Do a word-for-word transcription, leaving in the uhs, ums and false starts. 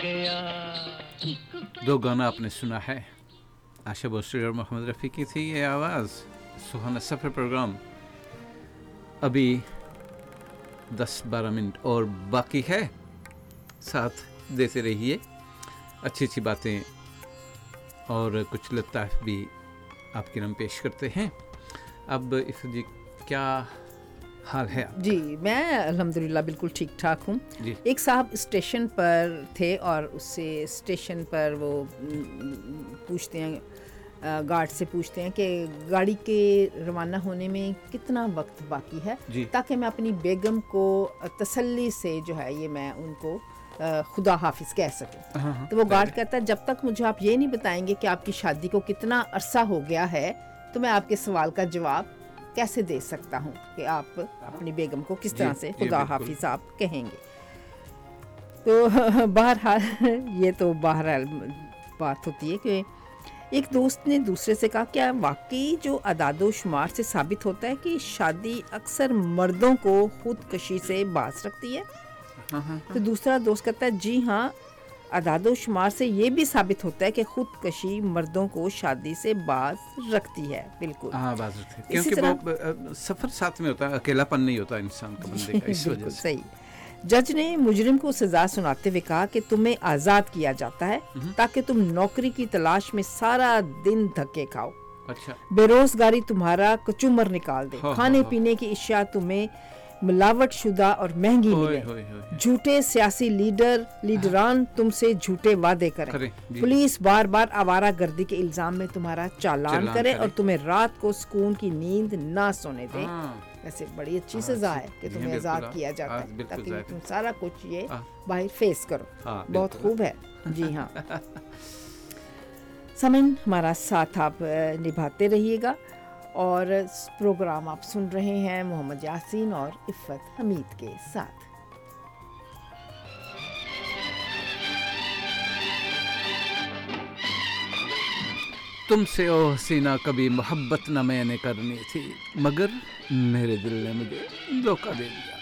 دو گانا آپ نے سنا ہے، آشا بھوسری اور محمد رفیع کی تھی یہ آواز. سہانا سفر پروگرام ابھی دس بارہ منٹ اور باقی ہے، ساتھ دیتے رہیے، اچھی اچھی باتیں اور کچھ لطائف بھی آپ کی نام پیش کرتے ہیں. اب عفت جی کیا حال ہے آپ؟ جی میں الحمدللہ بالکل ٹھیک ٹھاک ہوں. جی. ایک صاحب اسٹیشن پر تھے اور اس سے اسٹیشن پر وہ پوچھتے ہیں، گارڈ سے پوچھتے ہیں کہ گاڑی کے روانہ ہونے میں کتنا وقت باقی ہے، جی. تاکہ میں اپنی بیگم کو تسلی سے جو ہے یہ میں ان کو خدا حافظ کہہ سکوں. تو وہ گارڈ کہتا ہے جب تک مجھے آپ یہ نہیں بتائیں گے کہ آپ کی شادی کو کتنا عرصہ ہو گیا ہے تو میں آپ کے سوال کا جواب کیسے دے سکتا ہوں کہ آپ اپنی بیگم کو کس طرح سے خدا حافظ آپ کہیں گے. تو بہرحال یہ تو بہرحال بات ہوتی ہے کہ ایک دوست نے دوسرے سے کہا کیا واقعی جو اعداد و شمار سے ثابت ہوتا ہے کہ شادی اکثر مردوں کو خودکشی سے باز رکھتی ہے؟ تو دوسرا دوست کہتا ہے جی ہاں، اعداد و شمار سے یہ بھی ثابت ہوتا ہے کہ خودکشی مردوں کو شادی سے باز رکھتی ہے. بالکل ہاں باز رکھتی ہے، کیونکہ وہ سفر ساتھ میں ہوتا ہے، اکیلا پن نہیں ہوتا انسان کا بندے کا، اس وجہ سے. صحیح. جج نے مجرم کو سزا سناتے ہوئے کہا کہ تمہیں آزاد کیا جاتا ہے تاکہ تم نوکری کی تلاش میں سارا دن دھکے کھاؤ. اچھا. بے روزگاری تمہارا کچومر نکال دے، کھانے پینے کی اشیاء تمہیں ملاوٹ شدہ اور مہنگی ملے، جھوٹے سیاسی لیڈر لیڈران تم سے جھوٹے وعدے کریں، پولیس بار بار آوارہ گردی کے الزام میں تمہارا چالان کرے اور تمہیں رات کو سکون کی نیند نہ سونے دے. ایسے بڑی اچھی سزا ہے کہ تمہیں آزاد کیا جاتا ہے تاکہ تم سارا کچھ یہ باہر فیس کرو. بہت خوب ہے. جی ہاں سامعین، ہمارا ساتھ آپ نبھاتے رہیے گا. اور پروگرام آپ سن رہے ہیں محمد یاسین اور عفت حمید کے ساتھ. تم سے او حسینہ کبھی محبت نہ میں نے کرنی تھی، مگر میرے دل نے مجھے دھوکہ دے دیا.